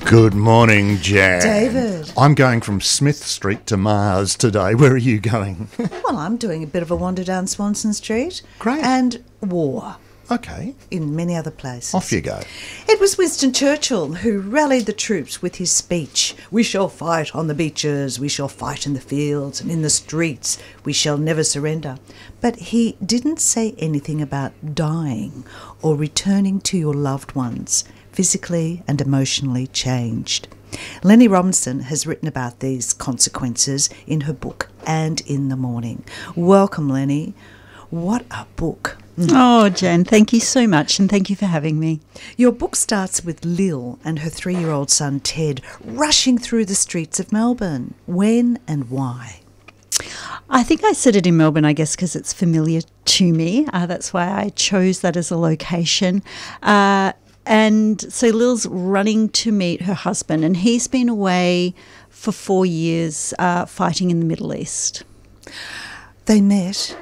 Good morning, Jan. David. I'm going from Smith Street to Mars today. Where are you going? Well, I'm doing a bit of a wander down Swanson Street. Great. And war Okay, in many other places. off you go. It was Winston Churchill who rallied the troops with his speech. We shall fight on the beaches, we shall fight in the fields and in the streets, we shall never surrender. But he didn't say anything about dying or returning to your loved ones, physically and emotionally changed. Lenny Robinson has written about these consequences in her book And in the Morning. Welcome, Lenny. What a book. Oh, Jan, thank you so much, and thank you for having me. Your book starts with Lil and her 3-year-old son Ted rushing through the streets of Melbourne. When and why? I think I said it in Melbourne, I guess, because it's familiar to me. That's why I chose that as a location. And so Lil's running to meet her husband, and he's been away for 4 years fighting in the Middle East. They met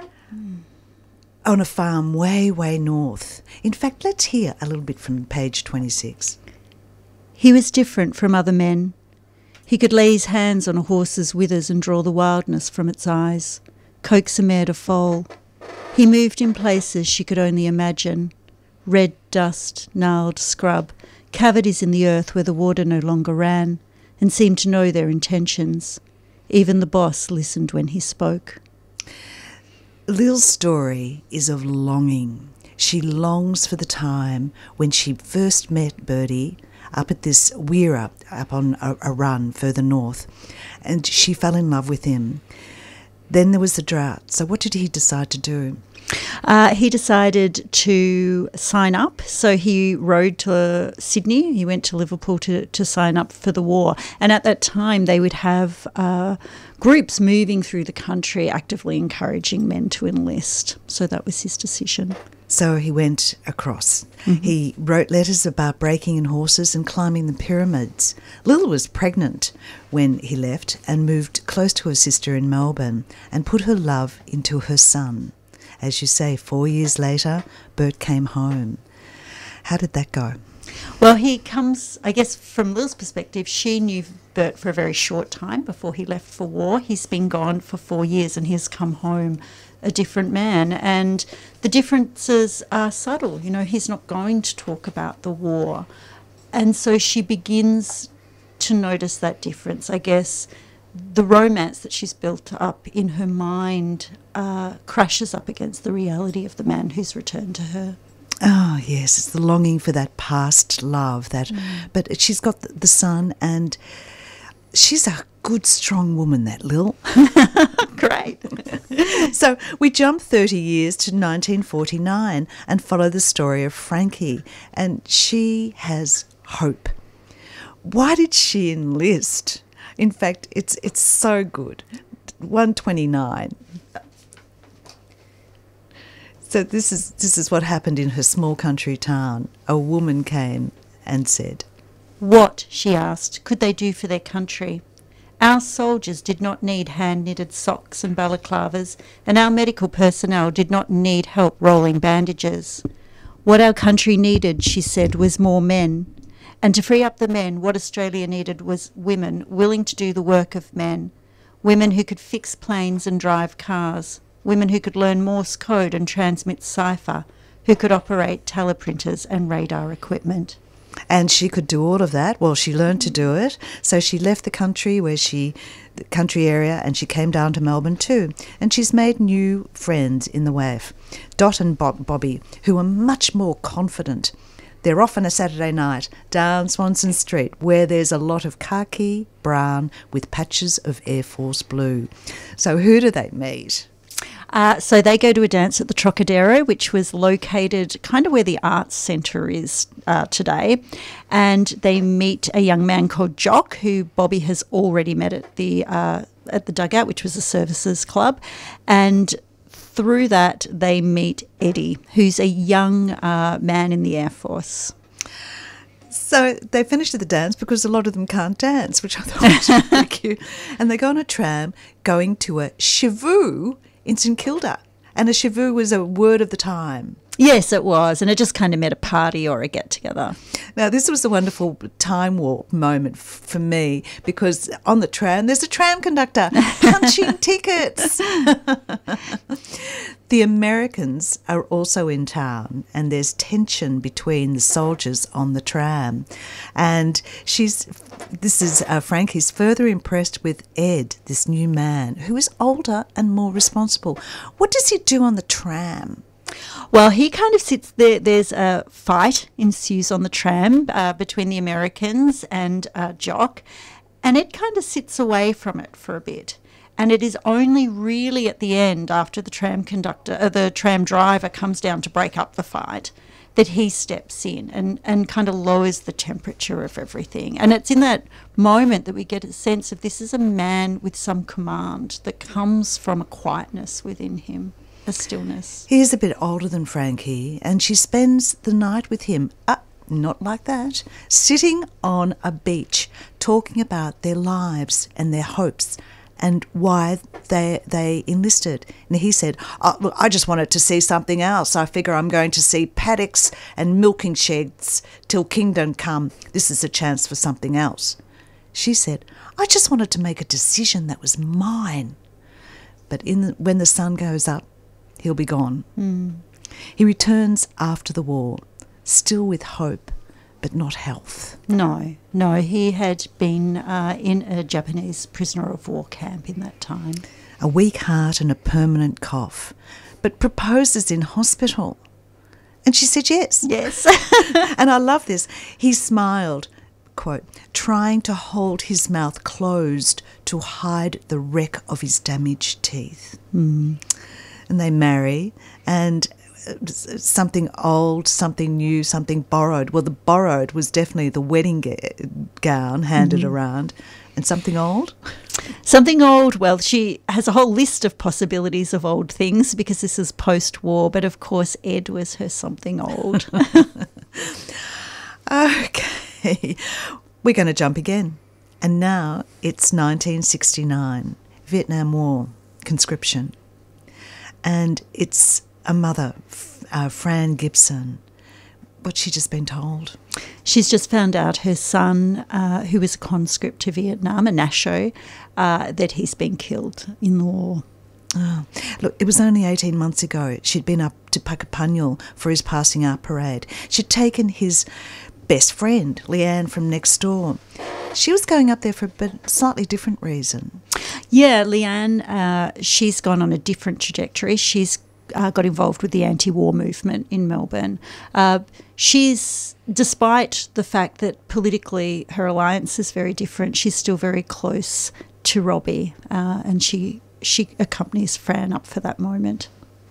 on a farm way, way north. In fact, let's hear a little bit from page 26. He was different from other men. He could lay his hands on a horse's withers and draw the wildness from its eyes, coax a mare to foal. He moved in places she could only imagine. Red dust, gnarled scrub, cavities in the earth where the water no longer ran, and seemed to know their intentions. Even the boss listened when he spoke. Lil's story is of longing. She longs for the time when she first met Bertie up at this weir up on a run further north, and she fell in love with him. Then there was the drought. So what did he decide to do? He decided to sign up. So he rode to Sydney. He went to Liverpool to sign up for the war. And at that time, they would have groups moving through the country actively encouraging men to enlist. So that was his decision. So he went across. Mm-hmm. He wrote letters about breaking in horses and climbing the pyramids. Lil was pregnant when he left and moved close to her sister in Melbourne and put her love into her son. As you say, 4 years later, Bert came home. How did that go? Well, he comes, I guess, from Lil's perspective, she knew Bert for a very short time before he left for war. He's been gone for 4 years and he's come home a different man. And the differences are subtle. You know, he's not going to talk about the war. And so she begins to notice that difference, I guess. The romance that she's built up in her mind crashes up against the reality of the man who's returned to her. Oh, yes, it's the longing for that past love. But she's got the son, and she's a good, strong woman, that Lil. Great. So we jump 30 years to 1949 and follow the story of Frankie, and she has hope. Why did she enlist? In fact, it's so good. 129. So this is what happened in her small country town. A woman came and said, "What," she asked, "could they do for their country? Our soldiers did not need hand-knitted socks and balaclavas, and our medical personnel did not need help rolling bandages. What our country needed," she said, "was more men. And to free up the men, what Australia needed was women willing to do the work of men, women who could fix planes and drive cars, women who could learn Morse code and transmit cipher, who could operate teleprinters and radar equipment." And she could do all of that. Well, she learned to do it. So she left the country the country area, and she came down to Melbourne too. And she's made new friends in the WAF, Dot and Bobby, who are much more confident. They're off on a Saturday night down Swanson Street, where there's a lot of khaki brown with patches of Air Force blue. So who do they meet? So they go to a dance at the Trocadero, which was located kind of where the Arts Centre is today. And they meet a young man called Jock, who Bobby has already met at the Dugout, which was a services club. And through that, they meet Eddie, who's a young man in the Air Force. So they finish at the dance because a lot of them can't dance, which I thought was really cute. And they go on a tram going to a Chivoo in St Kilda. And a Chivoo was a word of the time. Yes, it was, and it just kind of met a party or a get-together. Now, this was a wonderful time warp moment for me because on the tram, there's a tram conductor punching tickets. The Americans are also in town and there's tension between the soldiers on the tram. And Frank is further impressed with Ed, this new man, who is older and more responsible. What does he do on the tram? Well, he kind of sits there. There's a fight ensues on the tram between the Americans and Jock, and Ed kind of sits away from it for a bit. And it is only really at the end, after the tram driver comes down to break up the fight, that he steps in and kind of lowers the temperature of everything. And it's in that moment that we get a sense of this is a man with some command that comes from a quietness within him. A stillness. He is a bit older than Frankie, and she spends the night with him, not like that, sitting on a beach, talking about their lives and their hopes and why they enlisted. And he said, look, I just wanted to see something else. I figure I'm going to see paddocks and milking sheds till kingdom come. This is a chance for something else. She said, I just wanted to make a decision that was mine. But when the sun goes up, he'll be gone. He returns after the war, still with hope, but not health. No, he had been in a Japanese prisoner of war camp in that time. A weak heart and a permanent cough, but proposes in hospital. And she said yes. Yes. And I love this. He smiled, quote, trying to hold his mouth closed to hide the wreck of his damaged teeth. And they marry, and something old, something new, something borrowed. Well, the borrowed was definitely the wedding gown handed around. And something old? Something old, well, she has a whole list of possibilities of old things because this is post-war, but of course Ed was her something old. Okay, we're going to jump again. And now it's 1969, Vietnam War, conscription. And it's a mother, Fran Gibson. What's she just been told? She's just found out her son, who was a conscript to Vietnam, a Nasho, that he's been killed in the war. Oh. Look, it was only 18 months ago. She'd been up to Puckapunyal for his passing out parade. She'd taken his best friend, Leanne, from next door. She was going up there for a slightly different reason. Yeah, Leanne, she's gone on a different trajectory. She's got involved with the anti-war movement in Melbourne. She's, despite the fact that politically her alliance is very different, she's still very close to Robbie, and she accompanies Fran up for that moment.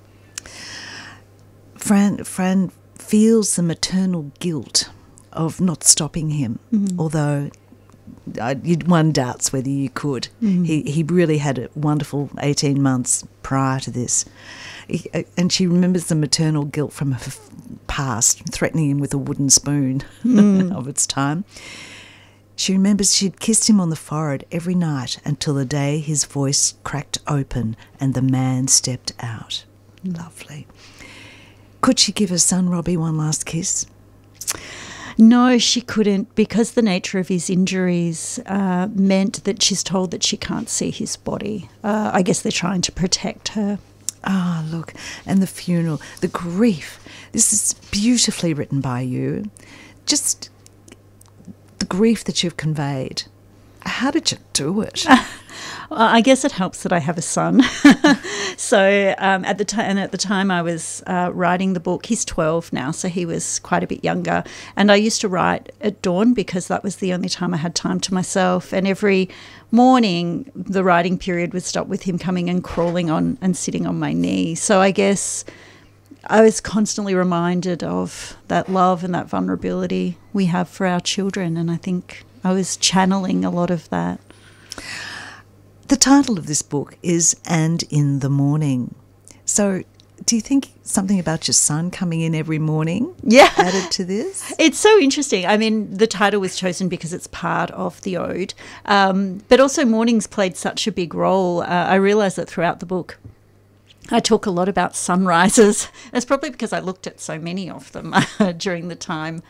Fran feels the maternal guilt of not stopping him, although one doubts whether you could. He really had a wonderful 18 months prior to this. And she remembers the maternal guilt from her past, threatening him with a wooden spoon of its time. She remembers she'd kissed him on the forehead every night until the day his voice cracked open and the man stepped out. Lovely. Could she give her son Robbie one last kiss? No, she couldn't, because the nature of his injuries meant that she's told that she can't see his body. I guess they're trying to protect her. Ah, look, and the funeral, the grief. This is beautifully written by you. Just the grief that you've conveyed. How did you do it? I guess it helps that I have a son. So at the time I was writing the book, he's 12 now, so he was quite a bit younger. And I used to write at dawn because that was the only time I had time to myself. And every morning the writing period would stop with him coming and crawling on and sitting on my knee. So I guess I was constantly reminded of that love and that vulnerability we have for our children. And I think I was channeling a lot of that. The title of this book is And in the Morning. So do you think something about your son coming in every morning added to this? It's so interesting. I mean, the title was chosen because it's part of the ode, but also mornings played such a big role. I realised that throughout the book. I talk a lot about sunrises. It's probably because I looked at so many of them during the time.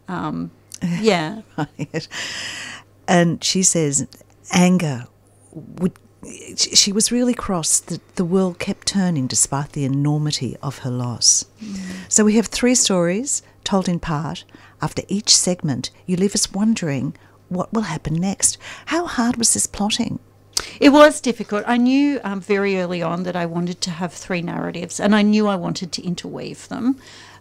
Yeah. Right. And she says anger she was really cross that the world kept turning despite the enormity of her loss. So we have 3 stories told in part. After each segment, you leave us wondering what will happen next. How hard was this plotting? It was difficult. I knew very early on that I wanted to have 3 narratives, and I knew I wanted to interweave them,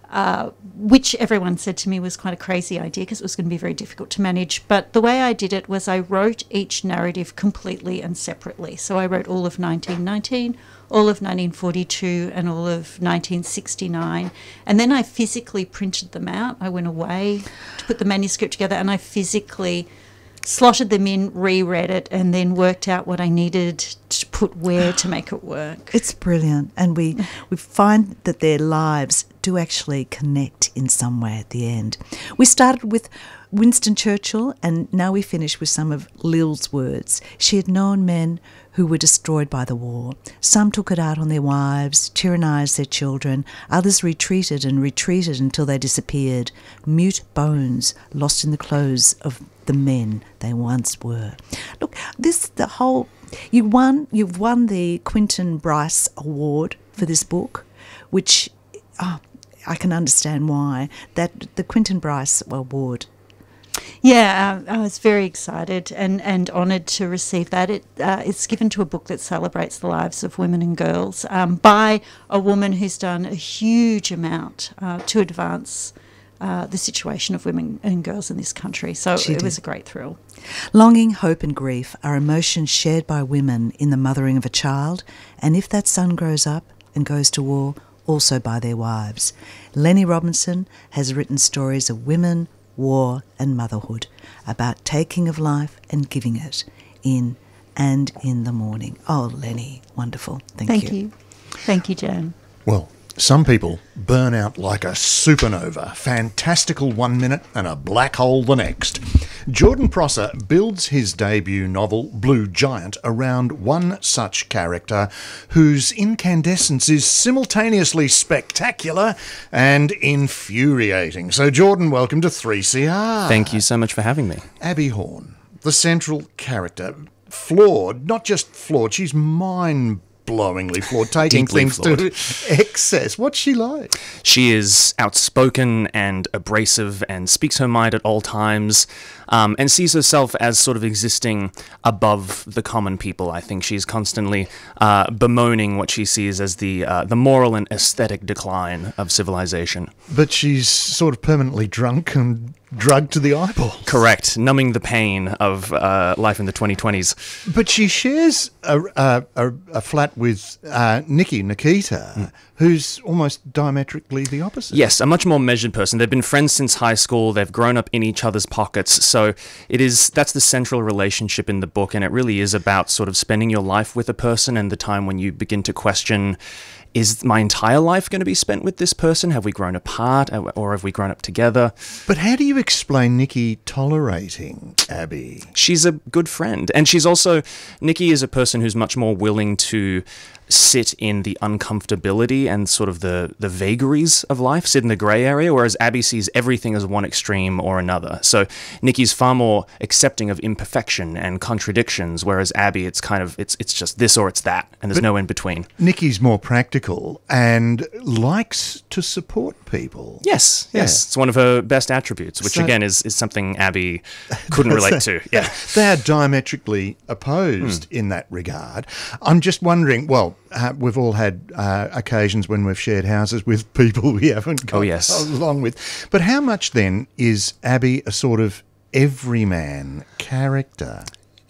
which everyone said to me was quite a crazy idea because it was going to be very difficult to manage. But the way I did it was I wrote each narrative completely and separately. So I wrote all of 1919, all of 1942, and all of 1969. And then I physically printed them out. I went away to put the manuscript together, and I physically slotted them in, reread it, and then worked out what I needed to put where to make it work. It's brilliant. And we find that their lives do actually connect in some way at the end. We started with Winston Churchill, and now we finish with some of Lil's words. She had known men who were destroyed by the war. Some took it out on their wives, tyrannised their children. Others retreated and retreated until they disappeared, mute bones lost in the clothes of the men they once were. Look, you've won the Quentin Bryce Award for this book, which I can understand why. That the Quentin Bryce Award. Yeah, I was very excited and honoured to receive that. It's given to a book that celebrates the lives of women and girls by a woman who's done a huge amount to advance the situation of women and girls in this country. So it was a great thrill. Longing, hope and grief are emotions shared by women in the mothering of a child, and if that son grows up and goes to war, also by their wives. Lenny Robinson has written stories of women, war and motherhood, about taking of life and giving it in and in the morning. Oh, Lenny, wonderful. Thank you. Thank you, Jan. Well, some people burn out like a supernova, fantastical 1 minute and a black hole the next. Jordan Prosser builds his debut novel, Blue Giant, around one such character whose incandescence is simultaneously spectacular and infuriating. So, Jordan, welcome to 3CR. Thank you so much for having me. Abby Horn, the central character, flawed, not just flawed, she's mind-blowingly flawed, taking Deeply things flawed. to excess. What's she like? She is outspoken and abrasive and speaks her mind at all times, and sees herself as sort of existing above the common people. I think she's constantly bemoaning what she sees as the moral and aesthetic decline of civilization. But she's sort of permanently drunk and drugged to the eyeballs. Correct, numbing the pain of life in the 2020s. But she shares a flat with Nikita, who's almost diametrically the opposite. Yes, a much more measured person. They've been friends since high school. They've grown up in each other's pockets. So that's the central relationship in the book, and it really is about sort of spending your life with a person and the time when you begin to question, is my entire life going to be spent with this person? Have we grown apart, or have we grown up together? But how do you explain Nikki tolerating Abby? She's a good friend. And Nikki is a person who's much more willing to sit in the uncomfortability and sort of the vagaries of life, sit in the grey area, whereas Abby sees everything as one extreme or another. So Nikki's far more accepting of imperfection and contradictions, whereas Abby, it's just this or it's that, and there's no in between. Nikki's more practical and likes to support people. Yes. It's one of her best attributes, which again is something Abby couldn't relate to. Yeah. They are diametrically opposed in that regard. I'm just wondering, well, we've all had occasions when we've shared houses with people we haven't got along with. But how much then is Abby a sort of everyman character?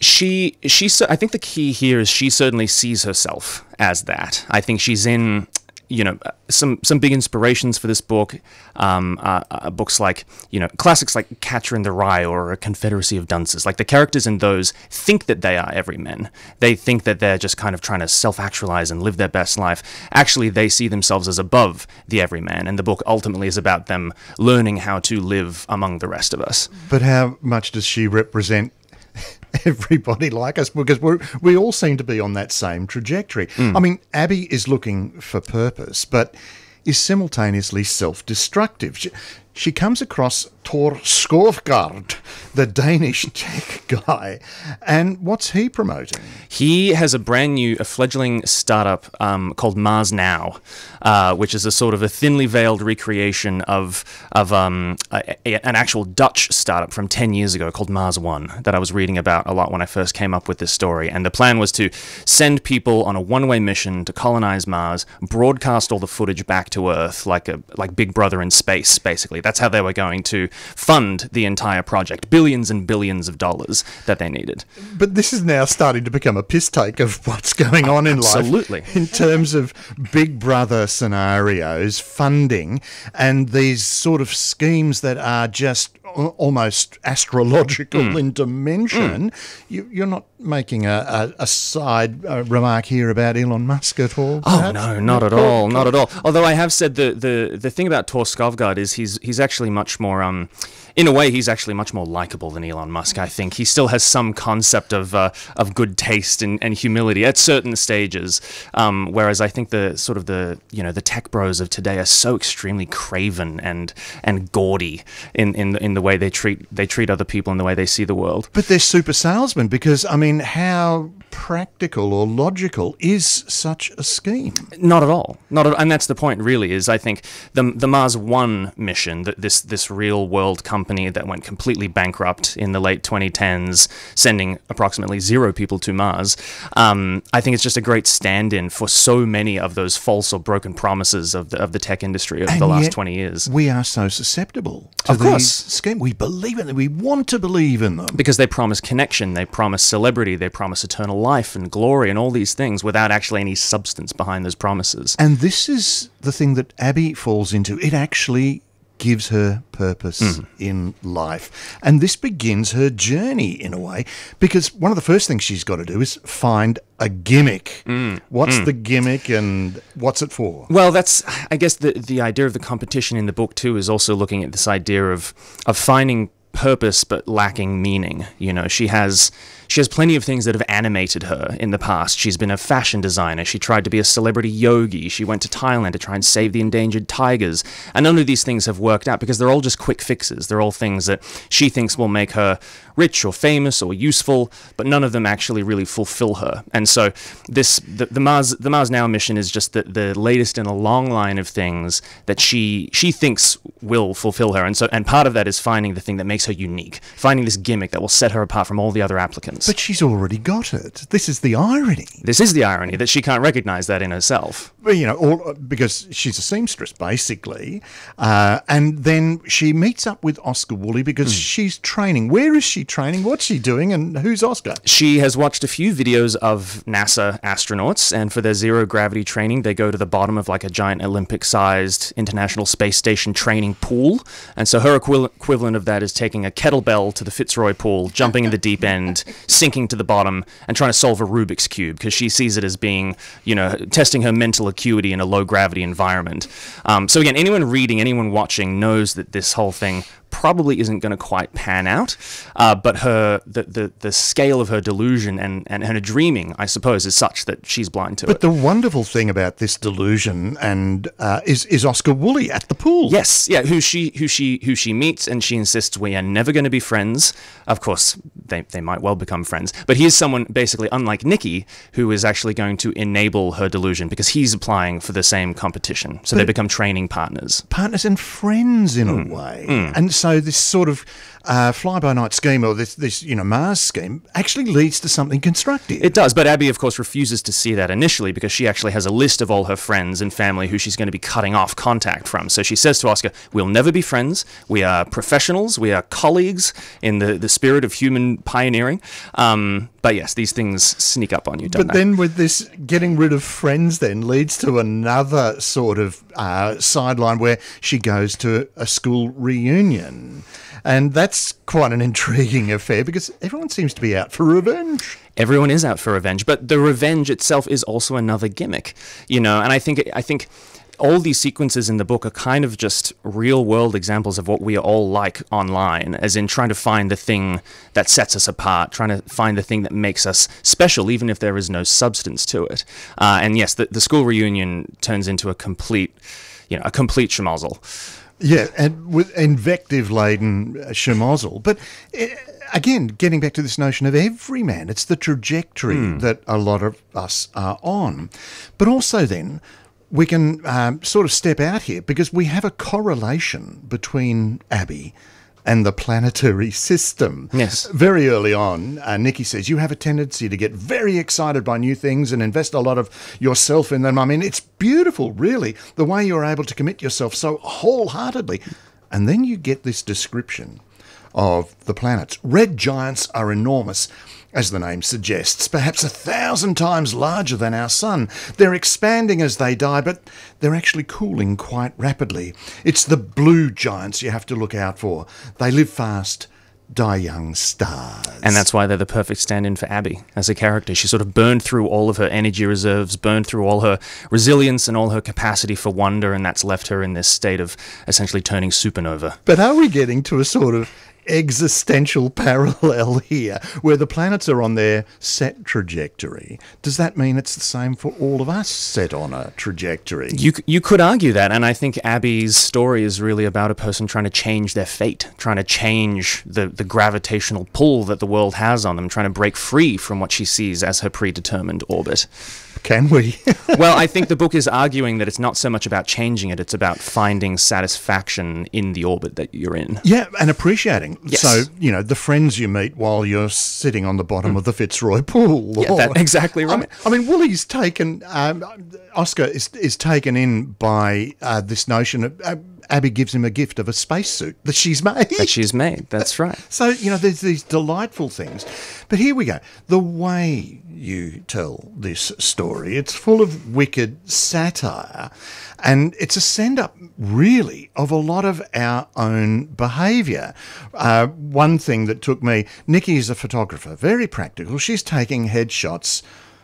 I think the key here is she certainly sees herself as that. I think she's in, some big inspirations for this book, books like, classics like Catcher in the Rye or A Confederacy of Dunces. Like the characters in those think that they are everymen. They think that they're just kind of trying to self-actualize and live their best life. Actually, they see themselves as above the everyman, and the book ultimately is about them learning how to live among the rest of us. But how much does she represent everybody like us, because we all seem to be on that same trajectory. I mean, Abby is looking for purpose, but is simultaneously self-destructive. She comes across Tor Skovgaard, the Danish tech guy, and what's he promoting? He has a fledgling startup called Mars Now, which is a sort of a thinly veiled recreation of an actual Dutch startup from 10 years ago called Mars One that I was reading about a lot when I first came up with this story. And the plan was to send people on a one-way mission to colonize Mars, broadcast all the footage back to Earth like Big Brother in space, basically. That's how they were going to fund the entire project, billions and billions of dollars that they needed. But this is now starting to become a piss take of what's going on in life. Absolutely. In terms of Big Brother scenarios, funding, and these sort of schemes that are just almost astrological in dimension. You're not making a side remark here about Elon Musk at all? Oh, perhaps? no, not at all, not at all. Although I have said the thing about Tor Skovgaard is he's actually much more, in a way, he's actually much more likable than Elon Musk, I think. He still has some concept of good taste and humility at certain stages, whereas I think the tech bros of today are so extremely craven and gaudy in the way they treat other people and the way they see the world. But they're super salesmen because, I mean, how practical or logical is such a scheme? Not at all. And that's the point, really, is I think the Mars One mission, this real world company that went completely bankrupt in the late 2010s, sending approximately 0 people to Mars, I think it's just a great stand-in for so many of those false or broken promises of the tech industry of the last 20 years. We are so susceptible to these schemes. We believe in them. We want to believe in them. Because they promise connection, they promise celebrity, they promise eternal life and glory and all these things without actually any substance behind those promises. And this is the thing that Abby falls into. It actually gives her purpose in life. And this begins her journey in a way, because one of the first things she's got to do is find a gimmick. What's the gimmick and what's it for? Well, that's, I guess, the idea of the competition in the book too is also looking at this idea of finding purpose but lacking meaning. You know, she has plenty of things that have animated her in the past. She's been a fashion designer. She tried to be a celebrity yogi. She went to Thailand to try and save the endangered tigers. And none of these things have worked out because they're all just quick fixes. They're all things that she thinks will make her rich or famous or useful, but none of them actually really fulfill her. And so the Mars Now mission is just the latest in a long line of things that she thinks will fulfill her. And part of that is finding the thing that makes her unique, finding this gimmick that will set her apart from all the other applicants. But she's already got it. This is the irony. This is the irony, that she can't recognize that in herself. Well, you know, because she's a seamstress, basically. And then she meets up with Oscar Woolley because she's training. Where is she training? What's she doing? And who's Oscar? She has watched a few videos of NASA astronauts, and for their zero-gravity training, they go to the bottom of like a giant Olympic-sized International Space Station training pool. And so her equivalent of that is taking a kettlebell to the Fitzroy pool, jumping in the deep end, sinking to the bottom, and trying to solve a Rubik's Cube, because she sees it as being, you know, testing her mental acuity in a low-gravity environment. So again, anyone reading, anyone watching knows that this whole thing probably isn't going to quite pan out, but the scale of her delusion and her dreaming, I suppose, is such that she's blind to it. But the wonderful thing about this delusion and is Oscar Woolley at the pool. Yes, yeah, who she meets, and she insists we are never going to be friends. Of course, they might well become friends, but he is someone basically unlike Nikki, who is actually going to enable her delusion because he's applying for the same competition. So they become training partners. Partners and friends in a way. And so this sort of fly-by-night scheme, or this Mars scheme, actually leads to something constructive. It does, but Abby, of course, refuses to see that initially because she actually has a list of all her friends and family who she's going to be cutting off contact from. So she says to Oscar, we'll never be friends. We are professionals. We are colleagues in the spirit of human pioneering. But yes, these things sneak up on you, don't they? But then with this getting rid of friends then leads to another sort of sideline where she goes to a school reunion. And that's quite an intriguing affair because everyone seems to be out for revenge. Everyone is out for revenge, but the revenge itself is also another gimmick, you know. And I think all these sequences in the book are kind of just real world examples of what we are all like online, as in trying to find the thing that sets us apart, trying to find the thing that makes us special, even if there is no substance to it. And yes, the school reunion turns into a complete schmozzle. Yeah, and with invective-laden schmozzle. But again, getting back to this notion of everyman, it's the trajectory that a lot of us are on. But also then, we can sort of step out here because we have a correlation between Abby and the planetary system. Yes. Very early on, Nikki says, you have a tendency to get very excited by new things and invest a lot of yourself in them. I mean, it's beautiful, really, the way you're able to commit yourself so wholeheartedly. And then you get this description of the planets. Red giants are enormous, as the name suggests, perhaps 1,000 times larger than our sun. They're expanding as they die, but they're actually cooling quite rapidly. It's the blue giants you have to look out for. They live fast, die young stars. And that's why they're the perfect stand-in for Abby as a character. She sort of burned through all of her energy reserves, burned through all her resilience and all her capacity for wonder, and that's left her in this state of essentially turning supernova. But are we getting to a sort of existential parallel here where the planets are on their set trajectory? Does that mean it's the same for all of us set on a trajectory? You could argue that, and I think Abby's story is really about a person trying to change their fate, trying to change the gravitational pull that the world has on them, trying to break free from what she sees as her predetermined orbit. Can we? Well, I think the book is arguing that it's not so much about changing it, it's about finding satisfaction in the orbit that you're in. Yeah, and appreciating. Yes. So, the friends you meet while you're sitting on the bottom of the Fitzroy pool. Yeah, that's exactly right. I mean, Woolie's taken, Oscar is taken in by this notion of Abby gives him a gift of a spacesuit that she's made. That's right. So, there's these delightful things. But here we go. The way you tell this story, it's full of wicked satire, and it's a send-up, really, of a lot of our own behaviour. One thing that took me, Nikki is a photographer, very practical. She's taking headshots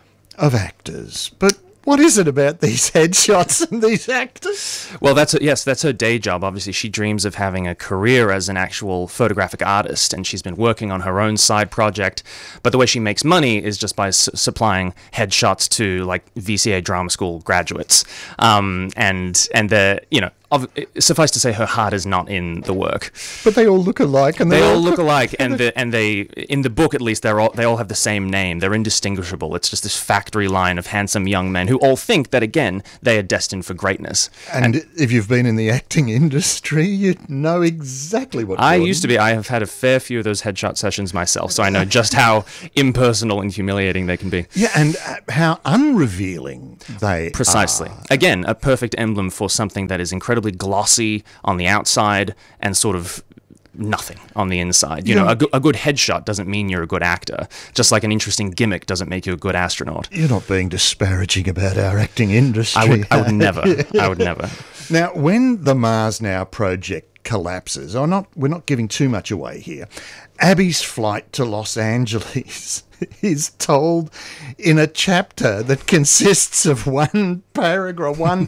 of actors, but what is it about these headshots and these actors? Well, that's her day job. Obviously, she dreams of having a career as an actual photographic artist, and she's been working on her own side project. But the way she makes money is just by supplying headshots to like VCA drama school graduates, and they're suffice to say, her heart is not in the work. But they all look alike, and they all look alike, and they in the book at least they all have the same name. They're indistinguishable. It's just this factory line of handsome young men who all think that again they are destined for greatness. And if you've been in the acting industry, you know exactly what. I used to be. I have had a fair few of those headshot sessions myself, so I know just how impersonal and humiliating they can be. Yeah, and how unrevealing they precisely are. Again, a perfect emblem for something that is incredibly glossy on the outside and sort of nothing on the inside. A good headshot doesn't mean you're a good actor, just like an interesting gimmick doesn't make you a good astronaut. You're not being disparaging about our acting industry. I would never. I would never. Now, when the Mars Now project collapses, we're not giving too much away here, Abby's flight to Los Angeles is told in a chapter that consists of one paragraph, one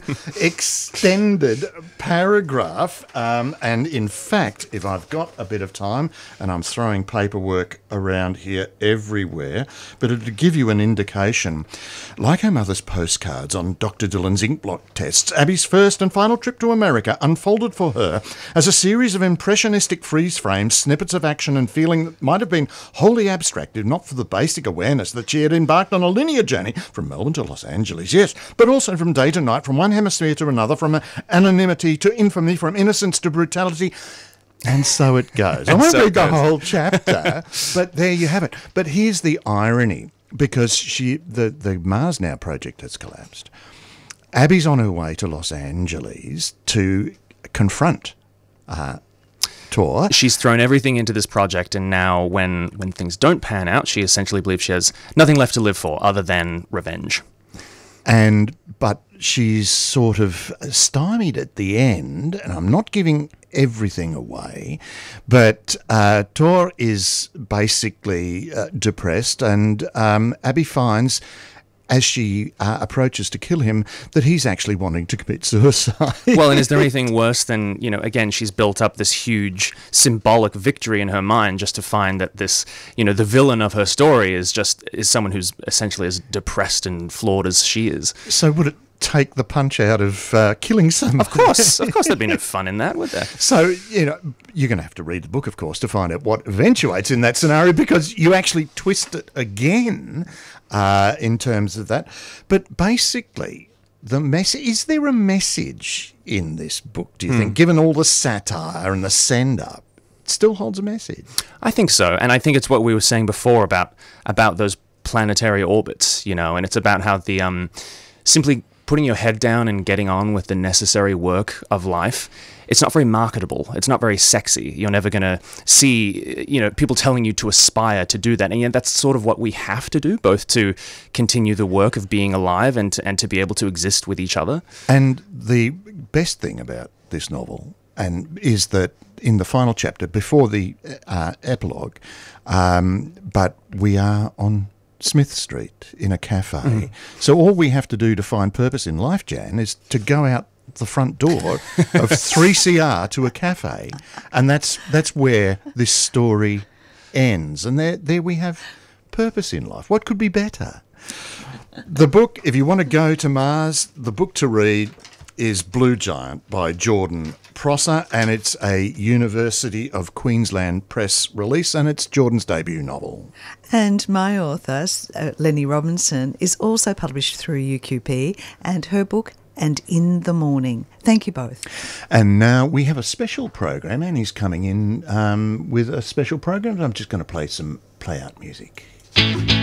extended paragraph. And in fact, if I've got a bit of time, and I'm throwing paperwork around here everywhere, but it'll give you an indication. Like her mother's postcards on Dr. Dillon's inkblot tests, Abby's first and final trip to America unfolded for her as a series of impressionistic freeze frames, snippets of action and feeling that might have been wholly abstract, if not for the basic awareness that she had embarked on a linear journey from Melbourne to Los Angeles, yes, but also from day to night, from one hemisphere to another, from anonymity to infamy, from innocence to brutality. And so it goes. I won't read the whole chapter, but there you have it. But here's the irony, because the Mars Now project has collapsed. Abby's on her way to Los Angeles to confront Tor. She's thrown everything into this project, and now when things don't pan out, she essentially believes she has nothing left to live for other than revenge. But she's sort of stymied at the end, and I'm not giving everything away, but Tor is basically depressed, and Abby finds as she approaches to kill him, that he's actually wanting to commit suicide. Well, and is there anything worse than, again, she's built up this huge symbolic victory in her mind just to find that this, the villain of her story is someone who's essentially as depressed and flawed as she is. So would it take the punch out of killing someone? Of course there'd be no fun in that, would there? So, you're going to have to read the book, of course, to find out what eventuates in that scenario, because you actually twist it again in terms of that. But basically, is there a message in this book, do you think, given all the satire and the send-up? It still holds a message? I think so, and I think it's what we were saying before about those planetary orbits, and it's about how the simply putting your head down and getting on with the necessary work of life, it's not very marketable. It's not very sexy. You're never going to see, people telling you to aspire to do that. And yet that's sort of what we have to do, both to continue the work of being alive and to be able to exist with each other. And the best thing about this novel is that in the final chapter, before the epilogue, but we are on Smith Street in a cafe. So all we have to do to find purpose in life, Jan, is to go out the front door of 3CR to a cafe, and that's where this story ends. And there we have purpose in life. What could be better? The book, if you want to go to Mars, the book to read is Blue Giant by Jordan Prosser, and it's a University of Queensland Press release, and it's Jordan's debut novel. And my author, Lenny Robinson, is also published through UQP, and her book, And in the Morning. Thank you both. And now we have a special program, and he's coming in with a special program. I'm just going to play some play-out music.